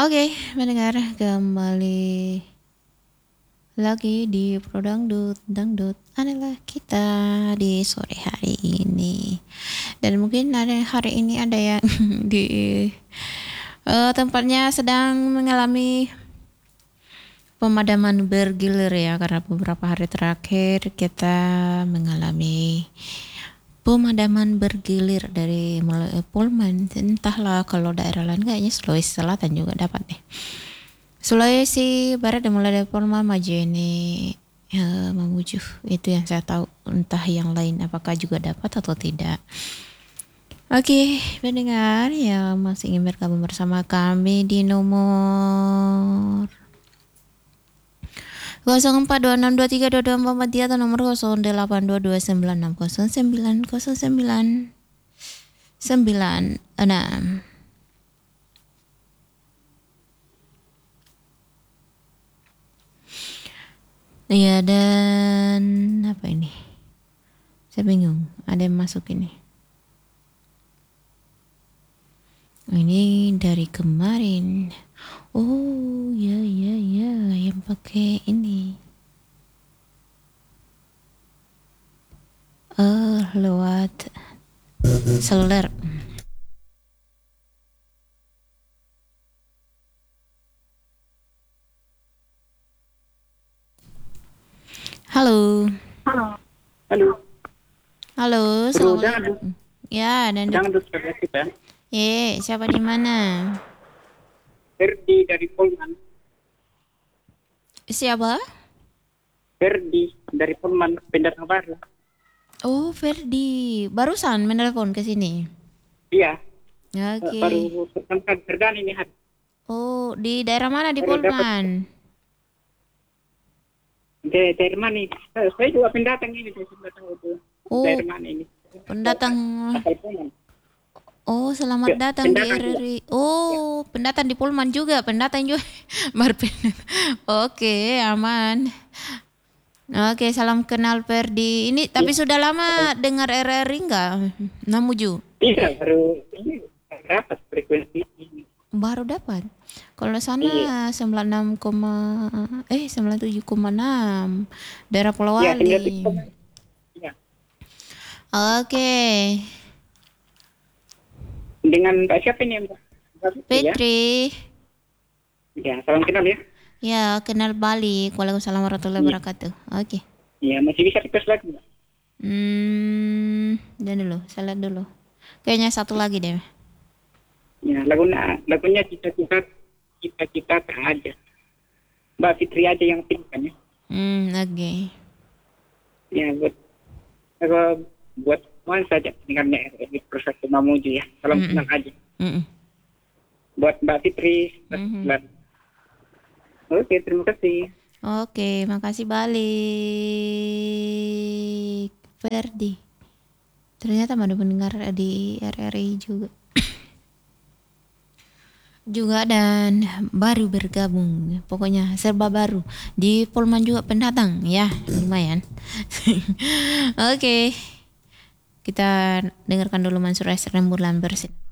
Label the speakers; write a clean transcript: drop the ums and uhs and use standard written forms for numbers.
Speaker 1: Oke, mendengar kembali lagi di Pro Dangdut. Dangdut adalah kita di sore hari ini. Dan mungkin hari ini ada yang di tempatnya sedang mengalami pemadaman bergilir ya, karena beberapa hari terakhir kita mengalami pemadaman bergilir dari mulai Pullman. Entahlah kalau daerah lain, kayaknya Sulawesi Selatan juga dapat deh. Sulawesi Barat mulai dari Pullman Majene Mamuju, itu yang saya tahu. Entah yang lain apakah juga dapat atau tidak. Oke, pendengar yang masih ingin bergabung bersama kami di nomor 0426232244 atau nomor 082296090996. Iya, dan apa ini? Saya bingung, ada yang masuk ini. Ini dari kemarin. Oh, ya, yang pakai ini. Lewat seluler. Halo.
Speaker 2: Halo.
Speaker 1: Halo, assalamualaikum. Ya, dan
Speaker 2: Jangan disturb kita.
Speaker 1: siapa di mana?
Speaker 2: Ferdi dari Polman.
Speaker 1: Siapa?
Speaker 2: Ferdi dari Polman, pendatang baru.
Speaker 1: Oh, Ferdi. Barusan menelpon ke sini.
Speaker 2: Iya.
Speaker 1: Oke.
Speaker 2: Baru pertama kerjaan ini hari.
Speaker 1: Oh, di daerah mana di
Speaker 2: Baru
Speaker 1: Polman?
Speaker 2: Dari mana ini? Saya juga pendatang ini, saya sudah tahu itu.
Speaker 1: Oh,
Speaker 2: Dari mana ini?
Speaker 1: pendatang.
Speaker 2: Asal Polman.
Speaker 1: Oh, selamat datang di
Speaker 2: pendatang
Speaker 1: RRI. Oh, pendatang di Polman juga, pendatang juga. Oke, aman. Oke, salam kenal Ferdi. Ini tapi sudah lama dengar RRI enggak? Namuju.
Speaker 2: Iya, baru ini dapat frekuensi ini.
Speaker 1: Baru dapat. Kalau sana 97,6 daerah Pulau
Speaker 2: Iya,
Speaker 1: Wali.
Speaker 2: Iya.
Speaker 1: Oke.
Speaker 2: Dengan Mbak siapa ini, Mbak?
Speaker 1: Petri.
Speaker 2: Ya, salam kenal ya.
Speaker 1: Ya, kenal balik. Waalaikumsalam warahmatullahi wabarakatuh. Oke.
Speaker 2: Iya, masih bisa request lagi, Mbak.
Speaker 1: Dan dulu, saya lihat dulu. Kayaknya satu lagi deh.
Speaker 2: Ya, lagunya kita tak ada. Mbak Fitri aja yang pilihkan ya.
Speaker 1: Oke.
Speaker 2: Ya, buat semua saja dengarnya RRI Proses Mamuju ya. Salam kenal aja. Buat Mbak Fitri. Oke, terima kasih.
Speaker 1: Oke, makasih balik. Ferdi. Ternyata ada pendengar di RRI juga. Dan baru bergabung, pokoknya serba baru di Polman juga pendatang ya, lumayan. Oke, kita dengarkan dulu Mansur S. Rembulan bersin.